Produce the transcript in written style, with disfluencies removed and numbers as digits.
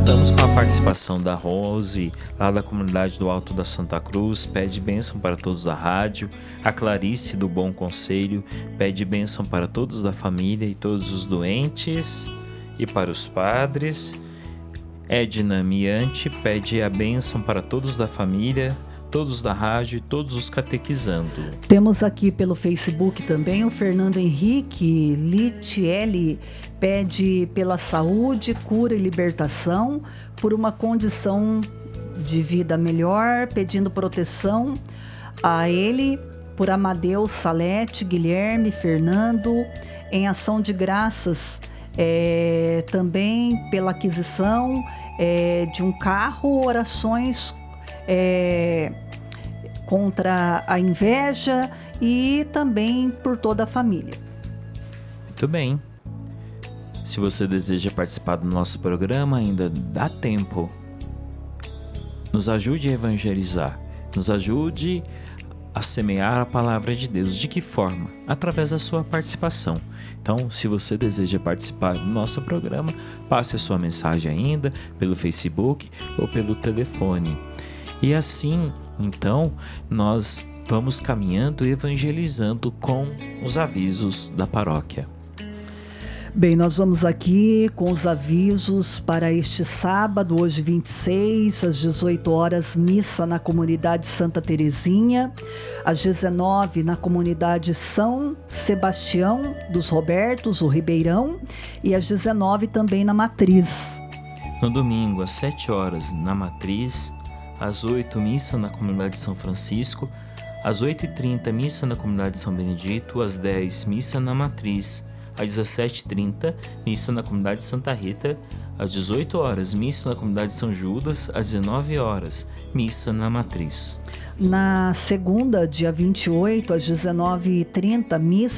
Contamos com a participação da Rose, lá da comunidade do Alto da Santa Cruz, pede bênção para todos da rádio. A Clarice, do Bom Conselho, pede bênção para todos da família e todos os doentes e para os padres. Edna Miante pede a bênção para todos da família, todos da rádio e todos os catequizando. Temos aqui pelo Facebook também o Fernando Henrique Litielli, pede pela saúde, cura e libertação, por uma condição de vida melhor, pedindo proteção a ele, por Amadeu Salete, Guilherme, Fernando, em ação de graças, também pela aquisição de um carro, orações contra a inveja e também por toda a família. Muito bem. Se você deseja participar do nosso programa, ainda dá tempo. Nos ajude a evangelizar. Nos ajude a semear a palavra de Deus. De que forma? Através da sua participação. Então, se você deseja participar do nosso programa, passe a sua mensagem ainda pelo Facebook ou pelo telefone. E assim, então, nós vamos caminhando e evangelizando com os avisos da paróquia. Bem, nós vamos aqui com os avisos para este sábado, hoje 26, às 18 horas, missa na comunidade Santa Terezinha, às 19 na comunidade São Sebastião dos Robertos, o Ribeirão, e às 19 também na Matriz. No domingo, às 7 horas, na Matriz, às 8, missa na comunidade São Francisco, às 8h30, missa na comunidade São Benedito, às 10, missa na Matriz, às 17h30, missa na comunidade Santa Rita, às 18 horas, missa na comunidade São Judas, às 19 horas, missa na Matriz. Na segunda, dia 28, às 19h30, missa